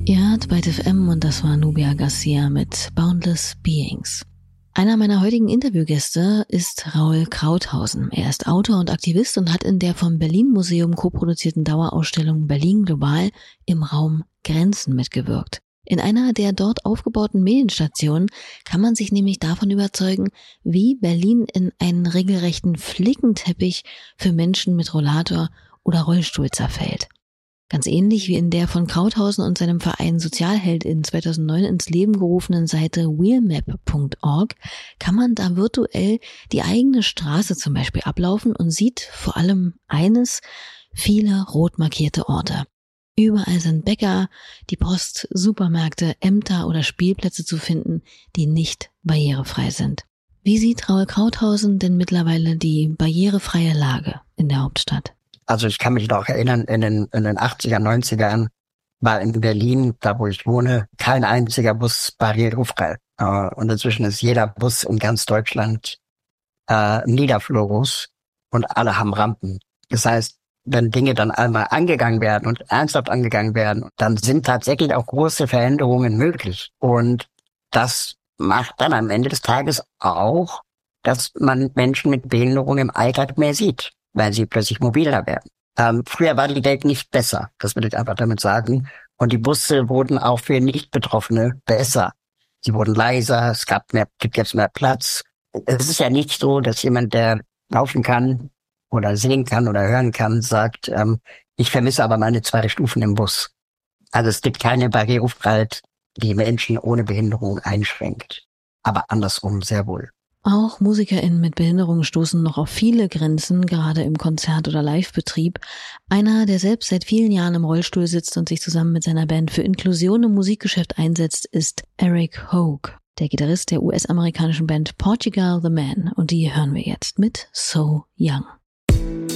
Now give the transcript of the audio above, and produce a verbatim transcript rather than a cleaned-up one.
Ihr hört Byte F M und das war Nubia Garcia mit Boundless Beings. Einer meiner heutigen Interviewgäste ist Raul Krauthausen. Er ist Autor und Aktivist und hat in der vom Berlin Museum koproduzierten Dauerausstellung Berlin Global im Raum Grenzen mitgewirkt. In einer der dort aufgebauten Medienstationen kann man sich nämlich davon überzeugen, wie Berlin in einen regelrechten Flickenteppich für Menschen mit Rollator oder Rollstuhl zerfällt. Ganz ähnlich wie in der von Krauthausen und seinem Verein Sozialheld in zweitausendneun ins Leben gerufenen Seite wheelmap punkt org kann man da virtuell die eigene Straße zum Beispiel ablaufen und sieht vor allem eines: viele rot markierte Orte. Überall sind Bäcker, die Post, Supermärkte, Ämter oder Spielplätze zu finden, die nicht barrierefrei sind. Wie sieht Raul Krauthausen denn mittlerweile die barrierefreie Lage in der Hauptstadt? Also ich kann mich noch erinnern, in den, in den achtziger, neunzigern war in Berlin, da wo ich wohne, kein einziger Bus barrierefrei. Und inzwischen ist jeder Bus in ganz Deutschland äh, Niederflurus und alle haben Rampen. Das heißt, wenn Dinge dann einmal angegangen werden und ernsthaft angegangen werden, dann sind tatsächlich auch große Veränderungen möglich. Und das macht dann am Ende des Tages auch, dass man Menschen mit Behinderung im Alltag mehr sieht, weil sie plötzlich mobiler werden. Ähm, früher war die Welt nicht besser, das will ich einfach damit sagen. Und die Busse wurden auch für Nicht-Betroffene besser. Sie wurden leiser, es gab mehr, gibt jetzt mehr Platz. Es ist ja nicht so, dass jemand, der laufen kann oder sehen kann oder hören kann, sagt, ähm, ich vermisse aber meine zwei Stufen im Bus. Also es gibt keine Barrierefreiheit, die Menschen ohne Behinderung einschränkt. Aber andersrum sehr wohl. Auch MusikerInnen mit Behinderung stoßen noch auf viele Grenzen, gerade im Konzert- oder Livebetrieb. Einer, der selbst seit vielen Jahren im Rollstuhl sitzt und sich zusammen mit seiner Band für Inklusion im Musikgeschäft einsetzt, ist Eric Hogue, der Gitarrist der U S-amerikanischen Band Portugal the Man. Und die hören wir jetzt mit So Young.